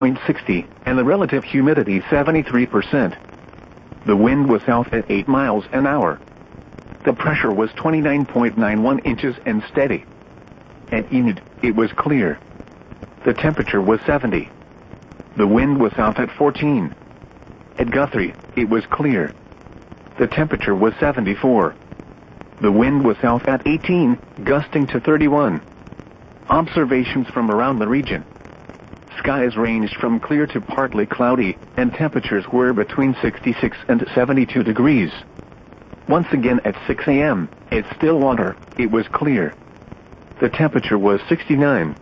60, and the relative humidity 73%. The wind was south at 8 miles an hour. The pressure was 29.91 inches and steady. At Enid, it was clear. The temperature was 70. The wind was south at 14. At Guthrie, it was clear. The temperature was 74. The wind was south at 18, gusting to 31. Observations from around the region. Skies ranged from clear to partly cloudy, and temperatures were between 66 and 72 degrees. Once again at 6 a.m., at Stillwater, it was clear. The temperature was 69.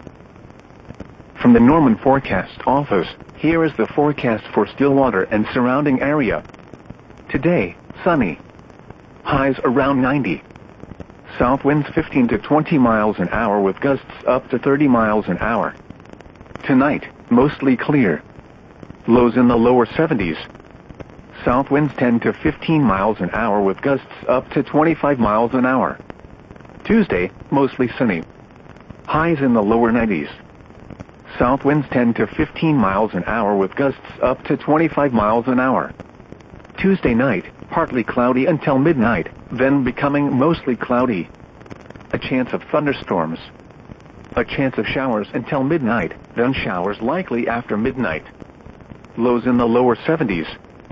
From the Norman Forecast Office, here is the forecast for Stillwater and surrounding area. Today, sunny. Highs around 90. South winds 15 to 20 miles an hour with gusts up to 30 miles an hour. Tonight, mostly clear. Lows in the lower 70s. South winds 10 to 15 miles an hour with gusts up to 25 miles an hour. Tuesday, mostly sunny. Highs in the lower 90s. South winds 10 to 15 miles an hour with gusts up to 25 miles an hour. Tuesday night, partly cloudy until midnight, then becoming mostly cloudy. A chance of thunderstorms. A chance of showers until midnight, then showers likely after midnight. Lows in the lower 70s.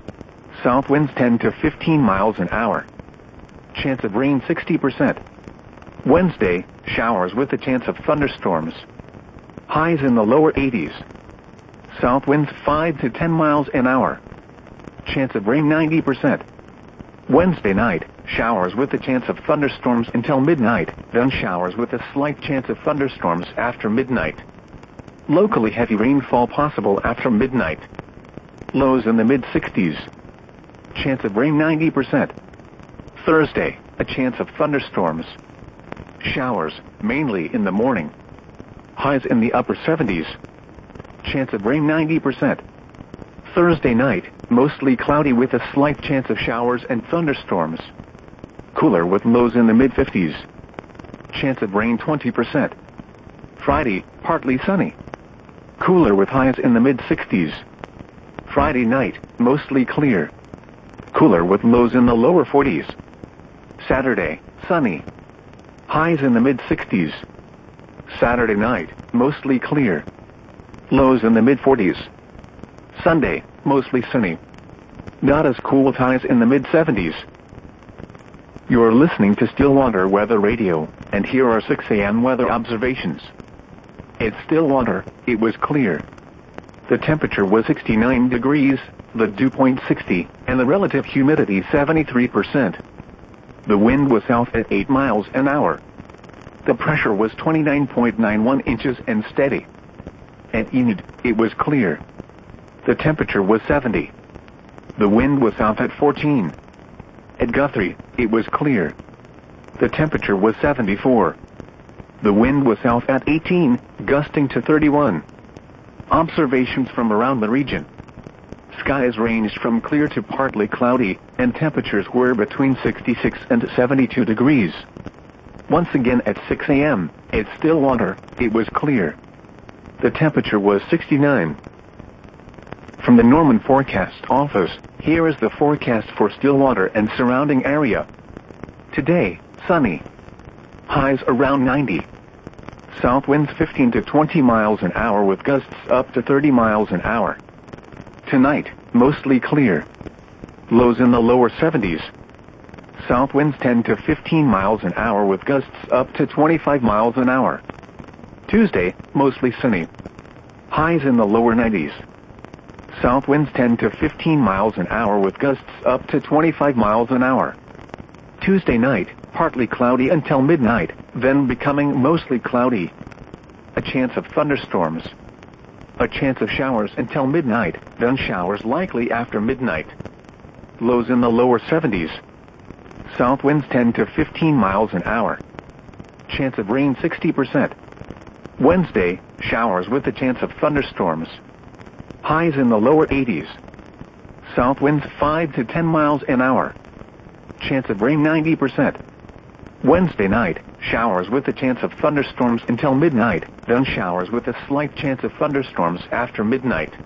South winds 10 to 15 miles an hour. Chance of rain 60%. Wednesday, showers with a chance of thunderstorms. Highs in the lower 80s. South winds 5 to 10 miles an hour. Chance of rain 90%. Wednesday night, showers with a chance of thunderstorms until midnight, then showers with a slight chance of thunderstorms after midnight. Locally heavy rainfall possible after midnight. Lows in the mid-60s. Chance of rain 90%. Thursday, a chance of thunderstorms. Showers, mainly in the morning. Highs in the upper 70s. Chance of rain 90%. Thursday night, mostly cloudy with a slight chance of showers and thunderstorms. Cooler with lows in the mid-50s. Chance of rain 20%. Friday, partly sunny. Cooler with highs in the mid-60s. Friday night, mostly clear. Cooler with lows in the lower 40s. Saturday, sunny. Highs in the mid-60s. Saturday night, mostly clear. Lows in the mid-40s. Sunday, mostly sunny. Not as cool with highs in the mid-70s. You're listening to Stillwater Weather Radio, and here are 6 a.m. weather observations. At Stillwater, it was clear. The temperature was 69 degrees, the dew point 60, and the relative humidity 73%. The wind was south at 8 miles an hour. The pressure was 29.91 inches and steady. At Enid, it was clear. The temperature was 70. The wind was south at 14. At Guthrie, it was clear. The temperature was 74. The wind was south at 18, gusting to 31. Observations from around the region. Skies ranged from clear to partly cloudy, and temperatures were between 66 and 72 degrees. Once again at 6 a.m., at Stillwater, it was clear. The temperature was 69. From the Norman Forecast Office, here is the forecast for Stillwater and surrounding area. Today, sunny. Highs around 90. South winds 15 to 20 miles an hour with gusts up to 30 miles an hour. Tonight, mostly clear. Lows in the lower 70s. South winds 10 to 15 miles an hour with gusts up to 25 miles an hour. Tuesday, mostly sunny. Highs in the lower 90s. South winds 10 to 15 miles an hour with gusts up to 25 miles an hour. Tuesday night, partly cloudy until midnight, then becoming mostly cloudy. A chance of thunderstorms. A chance of showers until midnight, then showers likely after midnight. Lows in the lower 70s. South winds 10 to 15 miles an hour. Chance of rain 60%. Wednesday, showers with a chance of thunderstorms. Highs in the lower 80s. South winds 5 to 10 miles an hour. Chance of rain 90%. Wednesday night, showers with a chance of thunderstorms until midnight, then showers with a slight chance of thunderstorms after midnight.